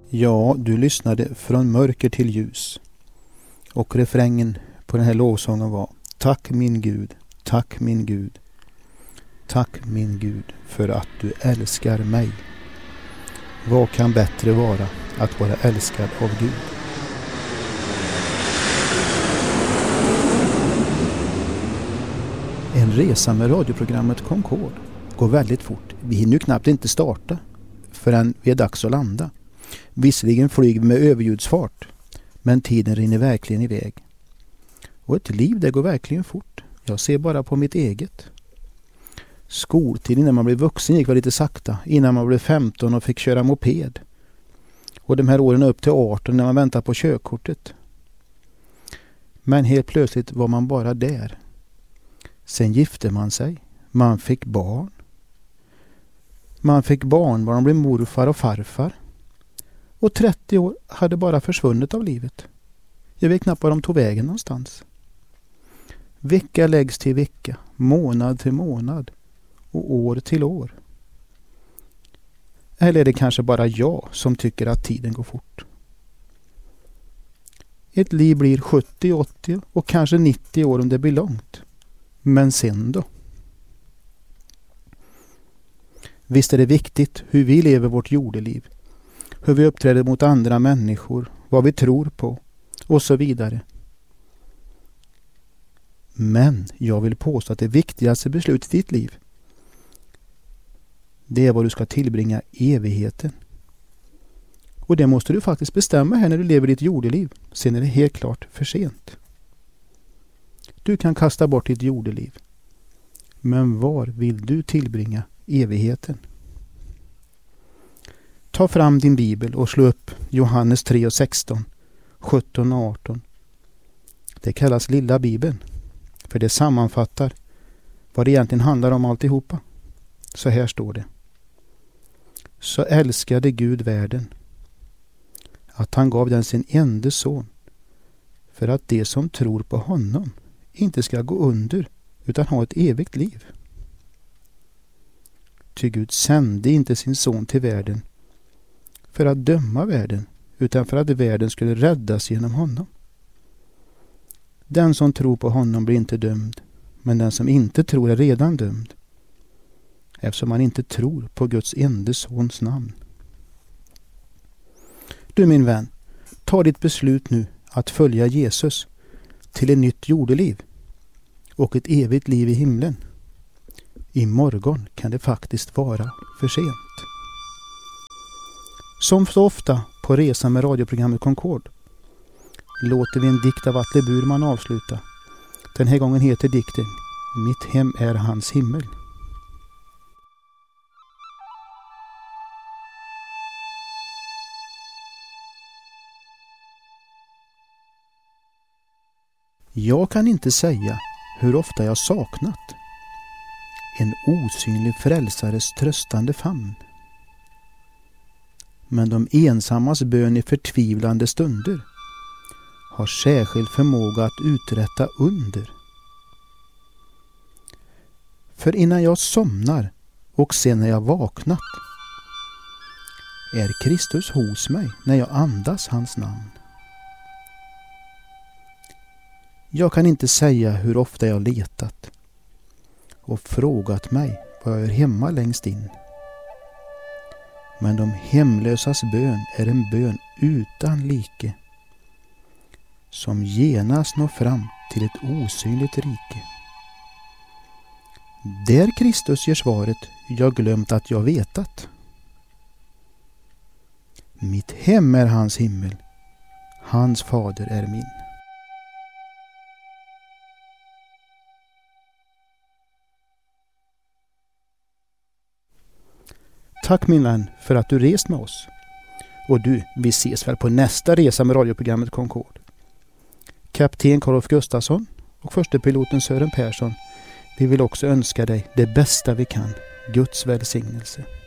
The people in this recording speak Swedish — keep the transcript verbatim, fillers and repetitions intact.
Ja, du lyssnade från mörker till ljus. Och refrängen på den här lovsången var: tack min Gud, tack min Gud, tack min Gud för att du älskar mig. Vad kan bättre vara att vara älskad av Gud? En resa med radioprogrammet Concord går väldigt fort. Vi hinner ju knappt inte starta förrän vi är dags att landa. Visserligen flyger vi med överljudsfart, men tiden rinner verkligen iväg. Och ett liv, det går verkligen fort. Jag ser bara på mitt eget. Skoltiden innan man blev vuxen gick väl lite sakta, innan man blev femton och fick köra moped. Och de här åren upp till arton när man väntar på körkortet. Men helt plötsligt var man bara där. Sen gifte man sig. Man fick barn. Man fick barnbarn och blev morfar och farfar. Och trettio år hade bara försvunnit av livet. Jag vet knappt var de tog vägen någonstans. Vecka läggs till vecka, månad till månad och år till år. Eller är det kanske bara jag som tycker att tiden går fort? Ett liv blir sjuttio, åttio och kanske nittio år om det blir långt. Men sen då? Visst är det viktigt hur vi lever vårt jordeliv. Hur vi uppträder mot andra människor, vad vi tror på och så vidare. Men jag vill påstå att det viktigaste beslutet i ditt liv, det är vad du ska tillbringa evigheten. Och det måste du faktiskt bestämma här när du lever ditt jordeliv. Sen är det helt klart för sent. Du kan kasta bort ditt jordeliv. Men var vill du tillbringa evigheten? Ta fram din bibel och slå upp Johannes tre och sexton, sjutton och arton. Det kallas lilla bibeln. För det sammanfattar vad det egentligen handlar om alltihopa. Så här står det. Så älskade Gud världen, att han gav den sin enda son, för att de som tror på honom inte ska gå under utan ha ett evigt liv. Ty Gud sände inte sin son till världen för att döma världen, utan för att världen skulle räddas genom honom. Den som tror på honom blir inte dömd, men den som inte tror är redan dömd, eftersom man inte tror på Guds enda sons namn. Du min vän, ta ditt beslut nu att följa Jesus till ett nytt jordeliv och ett evigt liv i himlen. Imorgon kan det faktiskt vara för sent. Som så ofta på resan med radioprogrammet Concord låter vi en dikt av Atle Burman avsluta. Den här gången heter dikten Mitt hem är hans himmel. Jag kan inte säga hur ofta jag saknat en osynlig frälsares tröstande famn. Men de ensammas bön i förtvivlande stunder har särskild förmåga att uträtta under. För innan jag somnar och sen när jag vaknat är Kristus hos mig när jag andas hans namn. Jag kan inte säga hur ofta jag letat och frågat mig var jag är hemma längst in. Men de hemlösas bön är en bön utan like, som genast når fram till ett osynligt rike. Där Kristus ger svaret, jag glömt att jag vetat. Mitt hem är hans himmel, hans fader är min. Tack min vän för att du rest med oss. Och du, vi ses väl på nästa resa med radioprogrammet Concord. Kapten Karl-Olof Gustafsson och förste piloten Sören Persson, vi vill också önska dig det bästa vi kan. Guds välsignelse.